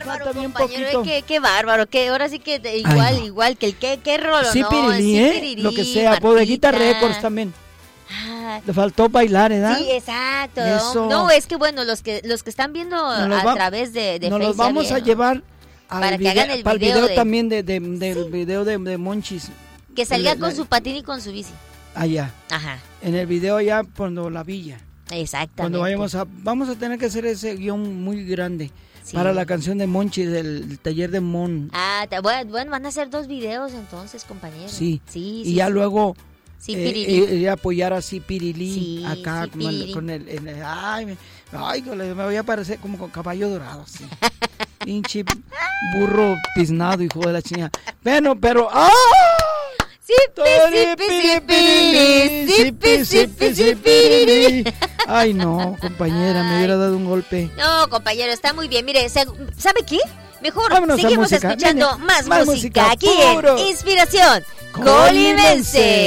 falta bien compañero, poquito. Qué bárbaro, que ahora sí que igual que el qué rolo, sí, ¿no? Pirilí, Sí, ¿eh? Pirilí, Lo que sea, Martita. Bodeguita Records también. Ah, Le faltó bailar, ¿verdad? sí, exacto. Eso. No, es que bueno, los que están viendo a través de nos Facebook, los vamos a llevar para que hagan el para el video video de- también del video de Monchis. que salga la- con su patín y con su bici. Allá, Ajá, en el video allá cuando la villa. exactamente. Cuando vamos a tener que hacer ese guión muy grande Sí. para la canción de Monchis, del taller de Mon. Ah, bueno, van a hacer 2 videos entonces, compañero. Sí. Sí, Y ya sí. luego Sí, Pirilí. apoyar así Pirilí Sí, acá sí, con Pirilí. me voy a parecer como con caballo dorado así. Pinche burro tiznado, hijo de la chingada. Bueno, pero ¡ah! Ay, no, compañera, me hubiera dado un golpe. No, compañero, está muy bien. Mire, ¿sabe qué? Mejor Vámonos a seguimos música. escuchando Viene más más música música, aquí puro en Inspiración Colimense. Colimense.